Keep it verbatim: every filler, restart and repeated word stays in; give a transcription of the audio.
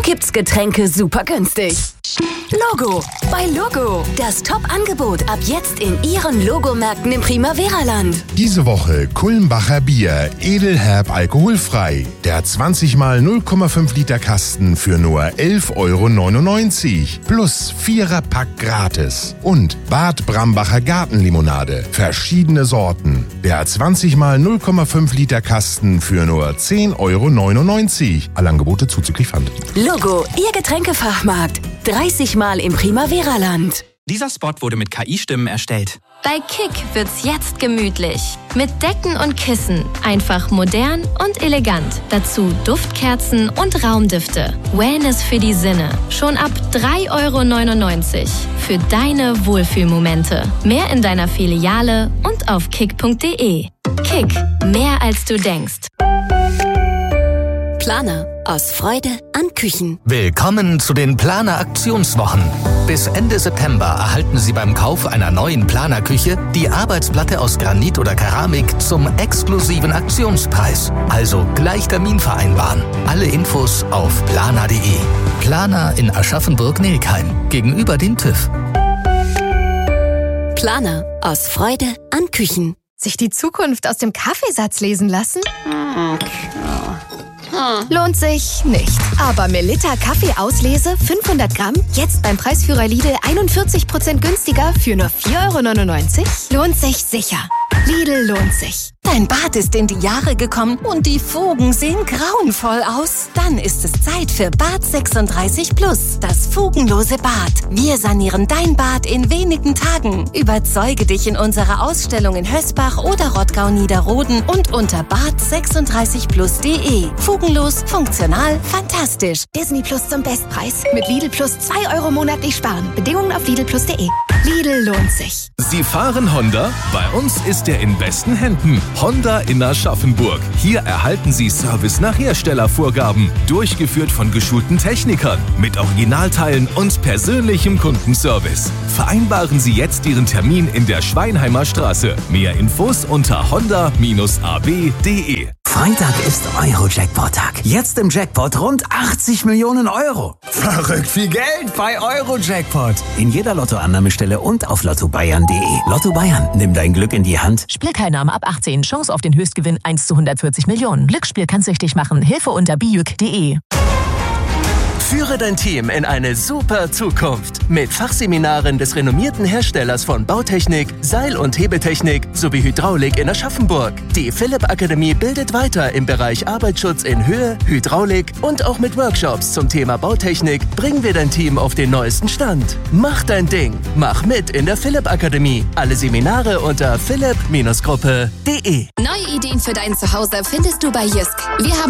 gibt's Getränke super günstig. Logo. Bei Logo. Das Top-Angebot ab jetzt in Ihren Logomärkten im Primavera-Land. Diese Woche Kulmbacher Bier, edelherb alkoholfrei. Der zwanzig mal null Komma fünf Liter Kasten für nur elf Euro neunundneunzig. Plus Vierer-Pack gratis. Und Bad Brambacher Gartenlimonade. Verschiedene Sorten. Der zwanzig mal null Komma fünf Liter Kasten für nur zehn Euro neunundneunzig. Alle Angebote zuzüglich Pfand. Logo, Ihr Getränkefachmarkt. dreißig Mal im Primavera-Land. Dieser Spot wurde mit K I-Stimmen erstellt. Bei Kick wird's jetzt gemütlich. Mit Decken und Kissen. Einfach modern und elegant. Dazu Duftkerzen und Raumdüfte. Wellness für die Sinne. Schon ab drei Euro neunundneunzig. Für deine Wohlfühlmomente. Mehr in deiner Filiale und auf kick punkt de. Kick. Mehr als du denkst. Planer. Aus Freude an Küchen. Willkommen zu den Planer-Aktionswochen. Bis Ende September erhalten Sie beim Kauf einer neuen Planer-Küche die Arbeitsplatte aus Granit oder Keramik zum exklusiven Aktionspreis. Also gleich Termin vereinbaren. Alle Infos auf planer punkt de. Planer in Aschaffenburg-Nelkheim gegenüber dem TÜV. Planer. Aus Freude an Küchen. Sich die Zukunft aus dem Kaffeesatz lesen lassen? Lohnt sich nicht. Aber Melitta Kaffee-Auslese fünfhundert Gramm, jetzt beim Preisführer Lidl einundvierzig Prozent günstiger für nur vier Euro neunundneunzig? Lohnt sich sicher. Lidl lohnt sich. Dein Bad ist in die Jahre gekommen und die Fugen sehen grauenvoll aus. Dann ist es Zeit für Bad sechsunddreißig Plus, das fugenlose Bad. Wir sanieren dein Bad in wenigen Tagen. Überzeuge dich in unserer Ausstellung in Hösbach oder Rottgau-Niederroden und unter bad sechsunddreißig plus punkt de. Fugenlos, funktional, fantastisch. Disney Plus zum Bestpreis. Mit Lidl Plus zwei Euro monatlich sparen. Bedingungen auf lidl plus punkt de. Lidl lohnt sich. Sie fahren Honda? Bei uns ist er in besten Händen. Honda in Aschaffenburg. Hier erhalten Sie Service nach Herstellervorgaben. Durchgeführt von geschulten Technikern. Mit Originalteilen und persönlichem Kundenservice. Vereinbaren Sie jetzt Ihren Termin in der Schweinheimer Straße. Mehr Infos unter honda Bindestrich a b punkt de. Freitag ist Euro-Jackpot-Tag. Jetzt im Jackpot rund achtzig Millionen Euro. Verrückt viel Geld bei Euro-Jackpot. In jeder Lottoannahmestelle und auf lotto bayern punkt de. Lotto Bayern, nimm dein Glück in die Hand. Spielteilnahme ab achtzehn. Chance auf den Höchstgewinn eins zu hundertvierzig Millionen. Glücksspiel kann süchtig machen. Hilfe unter bijuk punkt de. Führe dein Team in eine super Zukunft mit Fachseminaren des renommierten Herstellers von Bautechnik, Seil- und Hebetechnik sowie Hydraulik in Aschaffenburg. Die Philipp Akademie bildet weiter im Bereich Arbeitsschutz in Höhe, Hydraulik und auch mit Workshops zum Thema Bautechnik bringen wir dein Team auf den neuesten Stand. Mach dein Ding. Mach mit in der Philipp Akademie. Alle Seminare unter philipp Gruppe punkt de. Neue Ideen für dein Zuhause findest du bei Jysk. Wir haben